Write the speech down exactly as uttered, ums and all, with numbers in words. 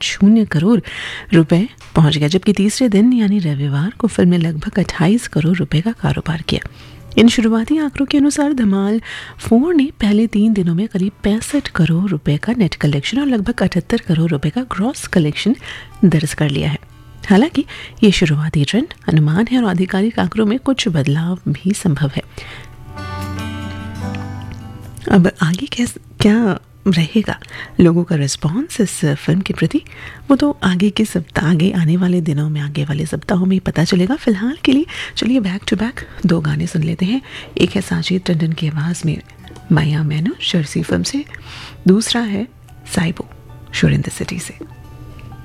शून्य करोड़ रुपए पहुंच गया, जबकि तीसरे दिन यानी रविवार को फिल्म ने लगभग अट्ठाईस करोड़ रुपए का कारोबार किया। इन शुरुआती आंकड़ों के अनुसार धमाल फोर ने पहले तीन दिनों में करीब पैंसठ करोड़ रुपए का नेट कलेक्शन और लगभग अठहत्तर करोड़ रुपए का ग्रॉस कलेक्शन दर्ज कर लिया है। हालांकि ये शुरुआती ट्रेंड अनुमान है और आधिकारिक आंकड़ों में कुछ बदलाव भी संभव है। अब आगे क्या क्या रहेगा लोगों का रिस्पॉन्स इस फिल्म के प्रति, वो तो आगे के सप्ताह आगे आने वाले दिनों में आगे वाले सप्ताहों में ही पता चलेगा। फिलहाल के लिए चलिए बैक टू बैक दो गाने सुन लेते हैं। एक है साजिद टंडन की आवाज़ में माया मैनू शर्सी फिल्म से, दूसरा है साइबो शोर इन द सिटी से।